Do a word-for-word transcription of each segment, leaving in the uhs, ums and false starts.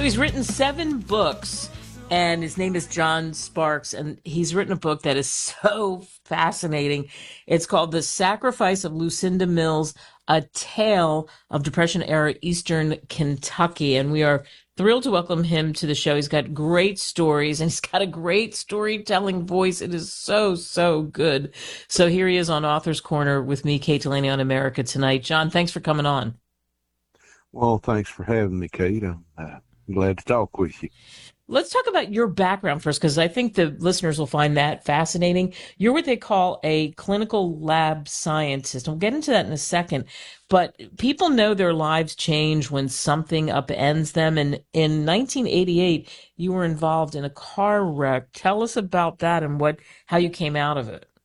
he's written seven books, and his name is John Sparks, and he's written a book that is so fascinating. It's called The Sacrifice of Lucinda Mills, A Tale of Depression-Era Eastern Kentucky, and we are thrilled to welcome him to the show. He's got great stories, and he's got a great storytelling voice. It is so, so good. So here he is on Author's Corner with me, Kate Delaney, on America Tonight. John, thanks for coming on. Well, thanks for having me, Kate. I'm uh, glad to talk with you. Let's talk about your background first, because I think the listeners will find that fascinating. You're what they call a clinical lab scientist. We'll get into that in a second. But people know their lives change when something upends them. And in nineteen eighty-eight, you were involved in a car wreck. Tell us about that and what how you came out of it.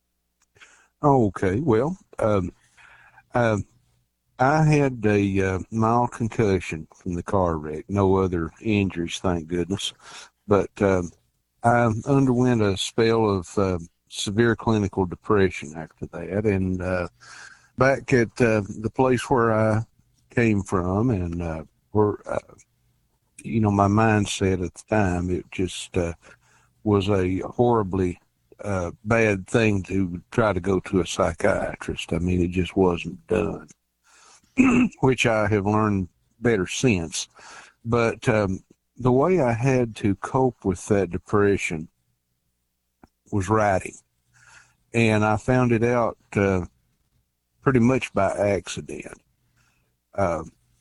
Okay, well, um, uh, I had a uh, mild concussion from the car wreck. No other injuries, thank goodness. But um, I underwent a spell of uh, severe clinical depression after that. And uh, back at uh, the place where I came from and uh, where, uh, you know, my mindset at the time, it just uh, was a horribly uh, bad thing to try to go to a psychiatrist. I mean, it just wasn't done. Which I have learned better since. But um, the way I had to cope with that depression was writing. And I found it out uh, pretty much by accident. Uh,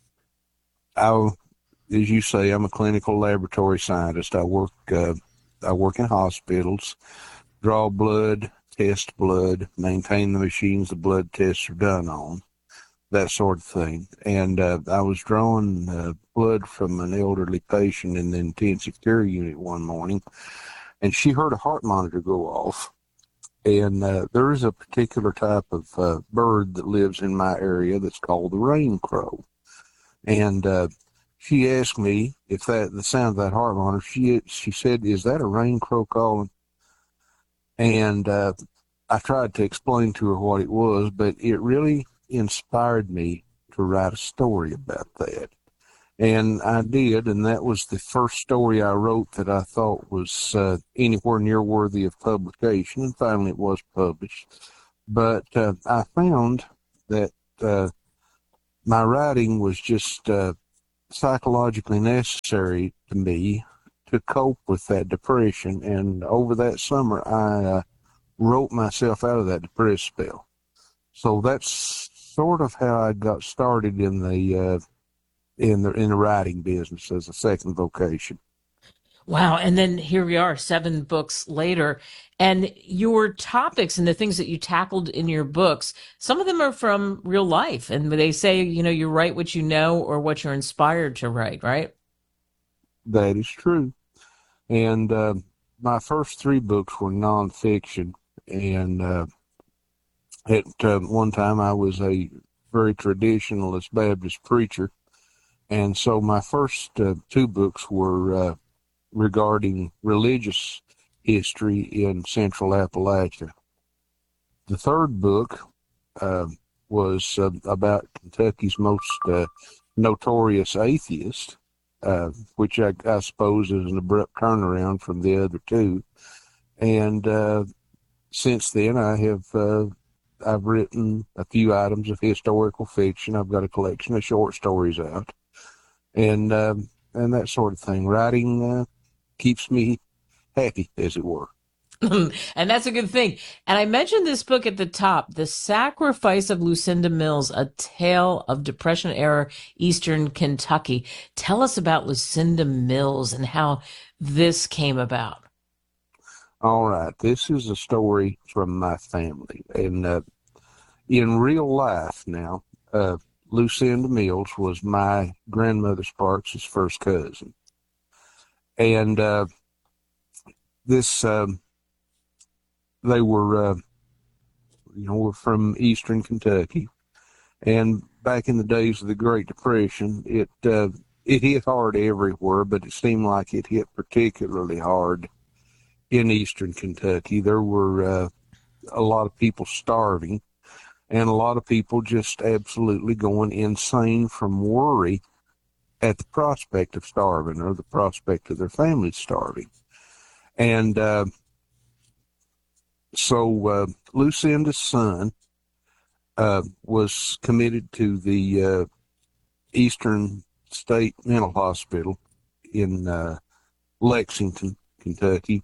I, as you say, I'm a clinical laboratory scientist. I work, uh, I work in hospitals, draw blood, test blood, maintain the machines the blood tests are done on, that sort of thing. And uh, I was drawing uh, blood from an elderly patient in the intensive care unit one morning, and she heard a heart monitor go off. And uh, there is a particular type of uh, bird that lives in my area that's called the rain crow. And uh, she asked me if that the sound of that heart monitor, she, she said, "Is that a rain crow calling?" And uh, I tried to explain to her what it was, but it really inspired me to write a story about that. And I did, and that was the first story I wrote that I thought was uh, anywhere near worthy of publication, and finally it was published. But uh, I found that uh, my writing was just uh, psychologically necessary to me to cope with that depression, and over that summer I uh, wrote myself out of that depressed spell. So that's sort of how I got started in the uh, in the in the writing business as a second vocation. Wow! And then here we are, seven books later, and your topics and the things that you tackled in your books, some of them are from real life, and they say, you know, you write what you know or what you're inspired to write, right? That is true. And uh, my first three books were nonfiction, and uh, At uh, one time, I was a very traditionalist Baptist preacher, and so my first uh, two books were uh, regarding religious history in Central Appalachia. The third book uh, was uh, about Kentucky's most uh, notorious atheist, uh, which I, I suppose is an abrupt turnaround from the other two. And uh, since then, I have uh, I've written a few items of historical fiction. I've got a collection of short stories out, and um, and that sort of thing. Writing uh, keeps me happy, as it were. And that's a good thing. And I mentioned this book at the top, The Sacrifice of Lucinda Mills, A Tale of Depression-Era Eastern Kentucky. Tell us about Lucinda Mills and how this came about. All right, this is a story from my family, and uh, in real life now, uh, Lucinda Mills was my grandmother Sparks' first cousin, and uh, this um, they were, uh, you know, were from Eastern Kentucky, and back in the days of the Great Depression, it uh, it hit hard everywhere, but it seemed like it hit particularly hard in Eastern Kentucky. There were uh, a lot of people starving, and a lot of people just absolutely going insane from worry at the prospect of starving or the prospect of their families starving. And uh, so uh, Lucinda's son uh, was committed to the uh, Eastern State Mental Hospital in uh, Lexington, Kentucky.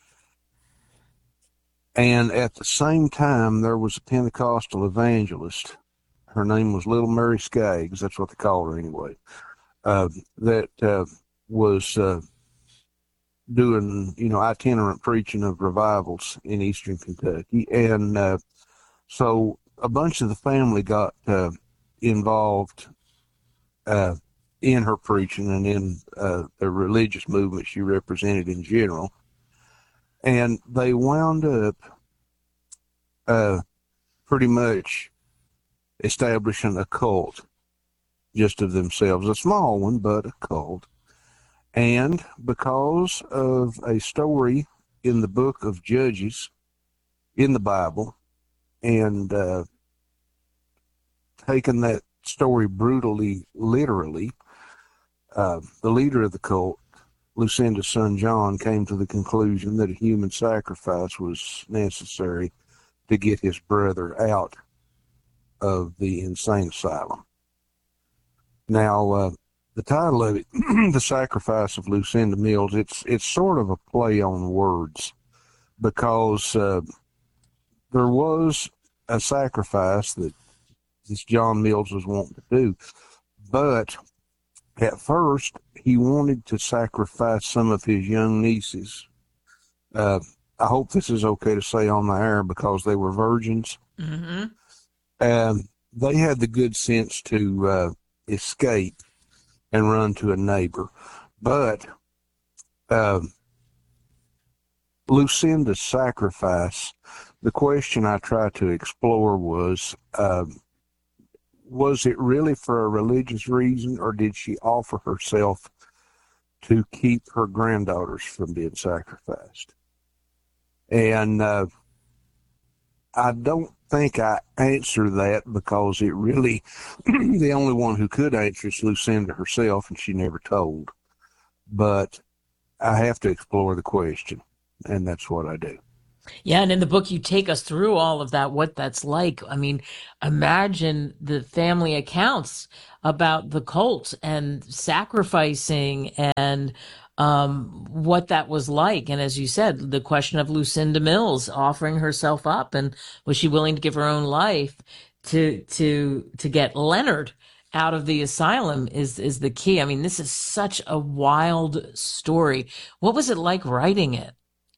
And at the same time, there was a Pentecostal evangelist. Her name was Little Mary Skaggs. That's what they called her anyway. Uh, that uh, was uh, doing, you know, itinerant preaching of revivals in Eastern Kentucky. And uh, so a bunch of the family got uh, involved uh, in her preaching and in uh, the religious movement she represented in general. And they wound up uh, pretty much establishing a cult just of themselves, a small one, but a cult. And because of a story in the book of Judges in the Bible, and uh, taking that story brutally, literally, uh, the leader of the cult, Lucinda's son John, came to the conclusion that a human sacrifice was necessary to get his brother out of the insane asylum. Now, uh, the title of it, The Sacrifice of Lucinda Mills, it's it's sort of a play on words, because uh, there was a sacrifice that this John Mills was wanting to do, but at first, he wanted to sacrifice some of his young nieces. Uh, I hope this is okay to say on the air because they were virgins. Mm-hmm. Um, they had the good sense to uh, escape and run to a neighbor. But uh, Lucinda's sacrifice, the question I tried to explore was, uh, was it really for a religious reason, or did she offer herself to keep her granddaughters from being sacrificed? And uh, I don't think I answer that, because it really, the only one who could answer is Lucinda herself, and she never told. But I have to explore the question, and that's what I do. Yeah, and in the book you take us through all of that, what that's like. I mean, imagine the family accounts about the cult and sacrificing and um, what that was like. And as you said, the question of Lucinda Mills offering herself up, and was she willing to give her own life to to to get Leonard out of the asylum is is the key. I mean, this is such a wild story. What was it like writing it?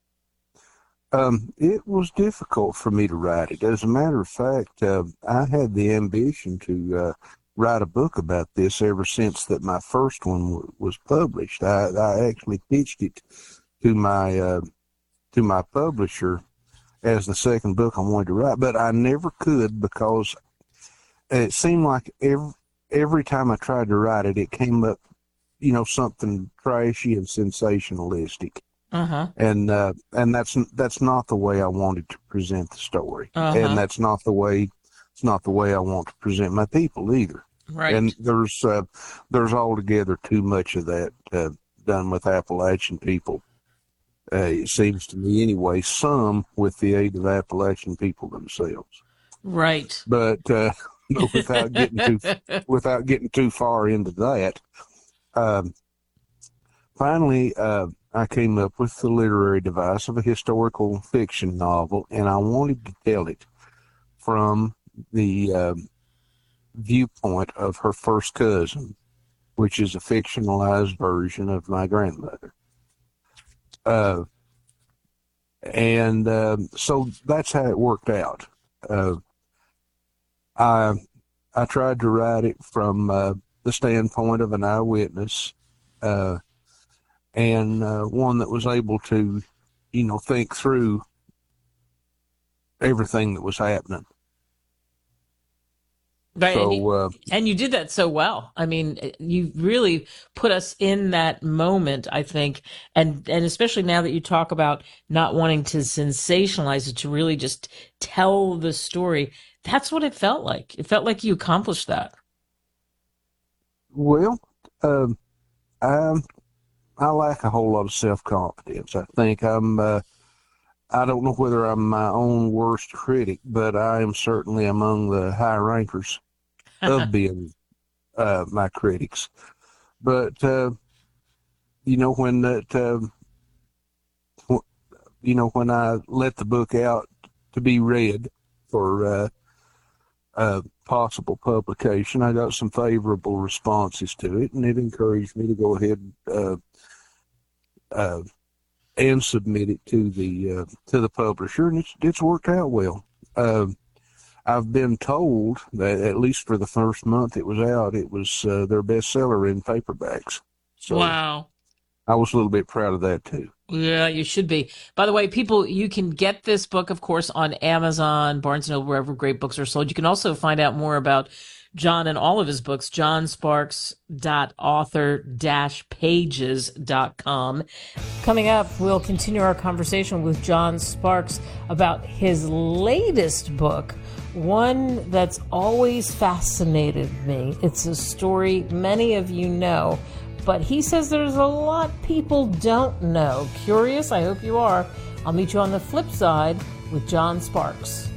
Um, it was difficult for me to write it. As a matter of fact, uh, I had the ambition to uh, write a book about this ever since that my first one w- was published. I, I actually pitched it to my uh, to my publisher as the second book I wanted to write, but I never could, because it seemed like every every time I tried to write it, it came up, you know, something trashy and sensationalistic. Uh-huh. And uh, and that's that's not the way I wanted to present the story, Uh-huh. and that's not the way it's not the way I want to present my people either. Right. And there's uh, there's altogether too much of that uh, done with Appalachian people. Uh, it seems to me, anyway. Some with the aid of Appalachian people themselves. Right. But, uh, but without getting too without getting too far into that, um, finally. Uh, I came up with the literary device of a historical fiction novel, and I wanted to tell it from the uh, viewpoint of her first cousin, which is a fictionalized version of my grandmother. Uh, and uh, so that's how it worked out. Uh, I I tried to write it from uh, the standpoint of an eyewitness, uh, and uh, one that was able to, you know, think through everything that was happening. Right. So, and, you, uh, and you did that so well. I mean, you really put us in that moment, I think. And, and especially now that you talk about not wanting to sensationalize it, to really just tell the story. That's what it felt like. It felt like you accomplished that. Well, Um, I I lack a whole lot of self confidence. I think I'm. Uh, I don't know whether I'm my own worst critic, but I am certainly among the high rankers of being uh, my critics. But uh, you know, when that, uh, you know, when I let the book out to be read for uh, uh, possible publication, I got some favorable responses to it, and it encouraged me to go ahead uh, uh, and submit it to the uh, to the publisher, and it's it's worked out well. Uh, I've been told that at least for the first month it was out, it was uh, their bestseller in paperbacks. So wow. I was a little bit proud of that too. Yeah, you should be. By the way, people, you can get this book, of course, on Amazon, Barnes and Noble, wherever great books are sold. You can also find out more about John and all of his books, john sparks dot author dash pages dot com. Coming up, we'll continue our conversation with John Sparks about his latest book, one that's always fascinated me. It's a story many of you know, but he says there's a lot people don't know. Curious? I hope you are. I'll meet you on the flip side with John Sparks.